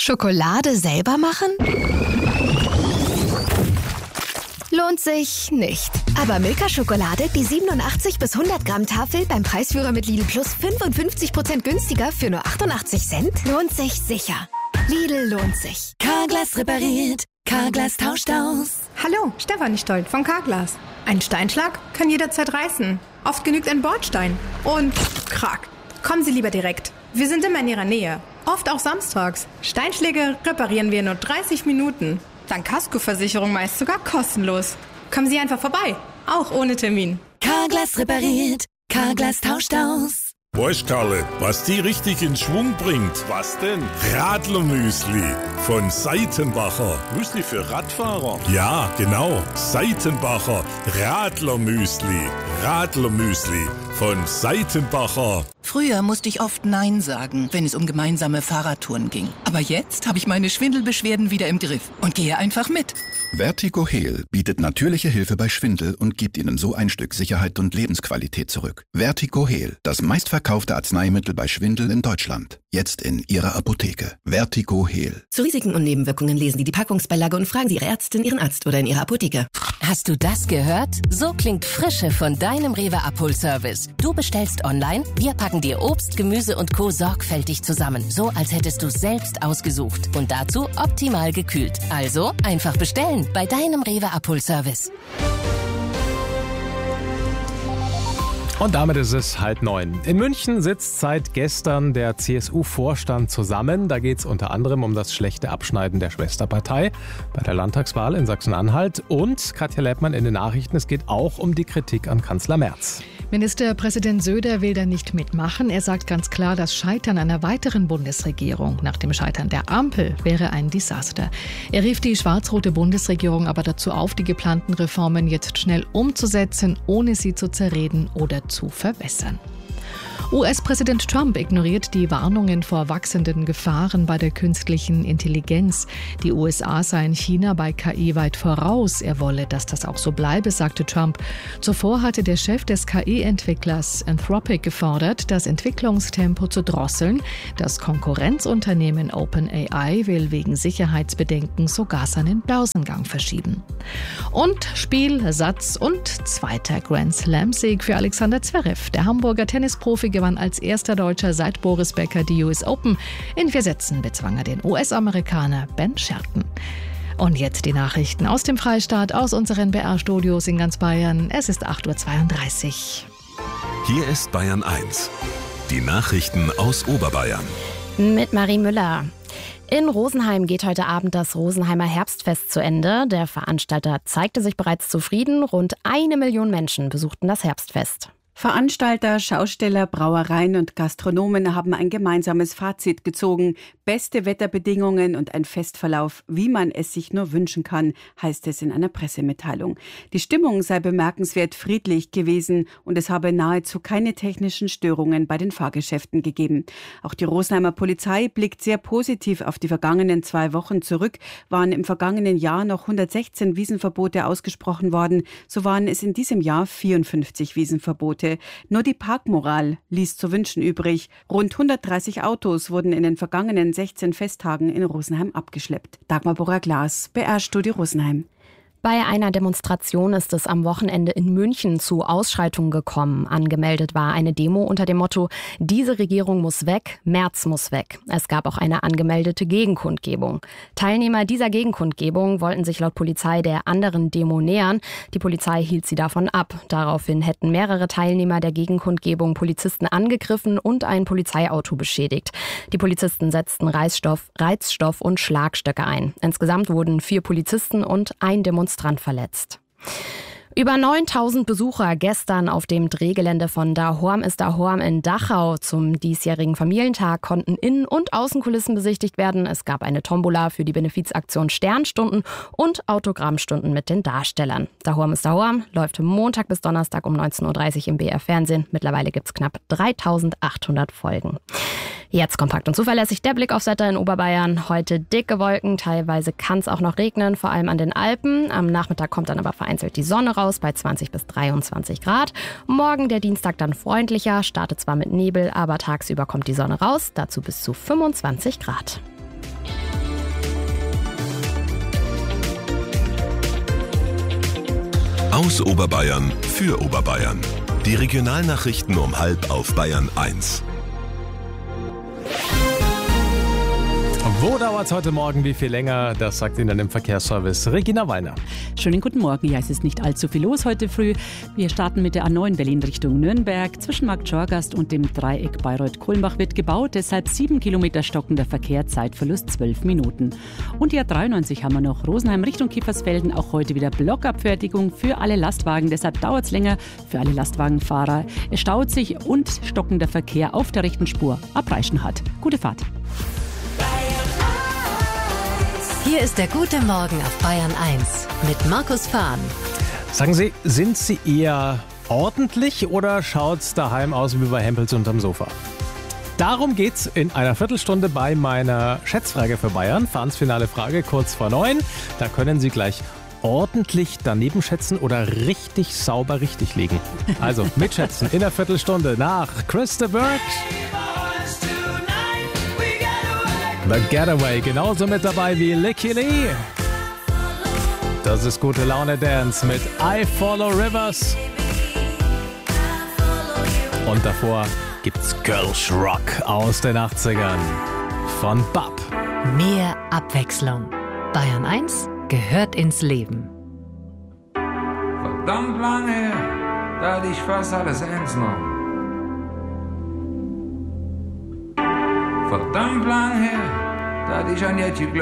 Schokolade selber machen? Lohnt sich nicht. Aber Milka-Schokolade, die 87 bis 100 Gramm Tafel beim Preisführer mit Lidl Plus 55% günstiger für nur 88 Cent, lohnt sich sicher. Lidl lohnt sich. Carglass repariert, Carglass tauscht aus. Hallo, Stefanie Stolt von Carglass. Ein Steinschlag kann jederzeit reißen. Oft genügt ein Bordstein. Und krack. Kommen Sie lieber direkt. Wir sind immer in Ihrer Nähe. Oft auch samstags. Steinschläge reparieren wir in nur 30 Minuten. Dank Kaskoversicherung meist sogar kostenlos. Kommen Sie einfach vorbei. Auch ohne Termin. Carglass repariert, Carglass tauscht aus. Weißt Karle, was die richtig in Schwung bringt? Was denn? Radlermüsli von Seitenbacher. Müsli für Radfahrer? Ja, genau. Seitenbacher Radlermüsli. Radlermüsli von Seitenbacher. Früher musste ich oft Nein sagen, wenn es um gemeinsame Fahrradtouren ging. Aber jetzt habe ich meine Schwindelbeschwerden wieder im Griff und gehe einfach mit. Vertigo Heal bietet natürliche Hilfe bei Schwindel und gibt Ihnen so ein Stück Sicherheit und Lebensqualität zurück. Vertigo Heal, das meistverkaufte Arzneimittel bei Schwindel in Deutschland. Jetzt in Ihrer Apotheke. Vertigo Heal. Zu Risiken und Nebenwirkungen lesen Sie die Packungsbeilage und fragen Sie Ihre Ärztin, Ihren Arzt oder in Ihrer Apotheke. Hast du das gehört? So klingt Frische von deinem Rewe-Abholservice. Du bestellst online, wir packen dir Obst, Gemüse und Co. sorgfältig zusammen. So, als hättest du es selbst ausgesucht. Und dazu optimal gekühlt. Also einfach bestellen bei deinem Rewe-Abholservice. Und damit ist es 8:30. In München sitzt seit gestern der CSU-Vorstand zusammen. Da geht es unter anderem um das schlechte Abschneiden der Schwesterpartei bei der Landtagswahl in Sachsen-Anhalt. Und Katja Leppmann in den Nachrichten, es geht auch um die Kritik an Kanzler Merz. Ministerpräsident Söder will da nicht mitmachen. Er sagt ganz klar, das Scheitern einer weiteren Bundesregierung nach dem Scheitern der Ampel wäre ein Desaster. Er rief die schwarz-rote Bundesregierung aber dazu auf, die geplanten Reformen jetzt schnell umzusetzen, ohne sie zu zerreden oder zu verwässern. US-Präsident Trump ignoriert die Warnungen vor wachsenden Gefahren bei der künstlichen Intelligenz. Die USA seien China bei KI weit voraus. Er wolle, dass das auch so bleibe, sagte Trump. Zuvor hatte der Chef des KI-Entwicklers Anthropic gefordert, das Entwicklungstempo zu drosseln. Das Konkurrenzunternehmen OpenAI will wegen Sicherheitsbedenken sogar seinen Börsengang verschieben. Und Spiel, Satz und zweiter Grand-Slam-Sieg für Alexander Zverev. Der Hamburger Tennisprofi gewann als erster Deutscher seit Boris Becker die US Open. In 4 Sätzen bezwang er den US-Amerikaner Ben Shelton. Und jetzt die Nachrichten aus dem Freistaat, aus unseren BR-Studios in ganz Bayern. Es ist 8:32 Uhr. Hier ist Bayern 1. Die Nachrichten aus Oberbayern. Mit Marie Müller. In Rosenheim geht heute Abend das Rosenheimer Herbstfest zu Ende. Der Veranstalter zeigte sich bereits zufrieden. Rund 1 Million Menschen besuchten das Herbstfest. Veranstalter, Schausteller, Brauereien und Gastronomen haben ein gemeinsames Fazit gezogen. Beste Wetterbedingungen und ein Festverlauf, wie man es sich nur wünschen kann, heißt es in einer Pressemitteilung. Die Stimmung sei bemerkenswert friedlich gewesen und es habe nahezu keine technischen Störungen bei den Fahrgeschäften gegeben. Auch die Rosenheimer Polizei blickt sehr positiv auf die vergangenen 2 Wochen zurück. Waren im vergangenen Jahr noch 116 Wiesenverbote ausgesprochen worden, so waren es in diesem Jahr 54 Wiesenverbote. Nur die Parkmoral ließ zu wünschen übrig. Rund 130 Autos wurden in den vergangenen 16 Festtagen in Rosenheim abgeschleppt. Dagmar Borrer-Glas, BR-Studio Rosenheim. Bei einer Demonstration ist es am Wochenende in München zu Ausschreitungen gekommen. Angemeldet war eine Demo unter dem Motto: Diese Regierung muss weg, Merz muss weg. Es gab auch eine angemeldete Gegenkundgebung. Teilnehmer dieser Gegenkundgebung wollten sich laut Polizei der anderen Demo nähern. Die Polizei hielt sie davon ab. Daraufhin hätten mehrere Teilnehmer der Gegenkundgebung Polizisten angegriffen und ein Polizeiauto beschädigt. Die Polizisten setzten Reizstoff und Schlagstöcke ein. Insgesamt wurden 4 Polizisten und ein Demonstrant verletzt. Über 9.000 Besucher gestern auf dem Drehgelände von Dahorm ist Dahorm in Dachau zum diesjährigen Familientag konnten Innen- und Außenkulissen besichtigt werden. Es gab eine Tombola für die Benefizaktion Sternstunden und Autogrammstunden mit den Darstellern. Dahorm ist Dahorm läuft Montag bis Donnerstag um 19.30 Uhr im BR Fernsehen. Mittlerweile gibt es knapp 3.800 Folgen. Jetzt kompakt und zuverlässig der Blick aufs Wetter in Oberbayern. Heute dicke Wolken, teilweise kann es auch noch regnen, vor allem an den Alpen. Am Nachmittag kommt dann aber vereinzelt die Sonne raus bei 20 bis 23 Grad. Morgen der Dienstag dann freundlicher, startet zwar mit Nebel, aber tagsüber kommt die Sonne raus, dazu bis zu 25 Grad. Aus Oberbayern für Oberbayern. Die Regionalnachrichten um 12:30 auf Bayern 1. Wo dauert es heute Morgen wie viel länger? Das sagt Ihnen im Verkehrsservice Regina Wallner. Schönen guten Morgen. Ja, es ist nicht allzu viel los heute früh. Wir starten mit der A9 Berlin Richtung Nürnberg. Zwischen Markt Schorgast und dem Dreieck Bayreuth-Kulmbach wird gebaut. Deshalb 7 Kilometer stockender Verkehr, Zeitverlust 12 Minuten. Und die A93 haben wir noch. Rosenheim Richtung Kiefersfelden. Auch heute wieder Blockabfertigung für alle Lastwagen. Deshalb dauert es länger für alle Lastwagenfahrer. Es staut sich und stockender Verkehr auf der rechten Spur ab Reichenhall. Gute Fahrt. Hier ist der gute Morgen auf Bayern 1 mit Markus Fahn. Sagen Sie, sind Sie eher ordentlich oder schaut's daheim aus wie bei Hempels unterm Sofa? Darum geht's in einer Viertelstunde bei meiner Schätzfrage für Bayern. Fahnsfinale Frage kurz vor 9. Da können Sie gleich ordentlich daneben schätzen oder richtig sauber richtig liegen. Also mitschätzen in der Viertelstunde nach Chris de Burgh. The Getaway, genauso mit dabei wie Licky Lee. Das ist gute Laune Dance mit I Follow Rivers. Und davor gibt's Girls Rock aus den 80ern von Bab. Mehr Abwechslung. Bayern 1 gehört ins Leben. Verdammt lange her, da hatte ich fast alles eins noch. Verdammt lang her, da hatte ich an Jetty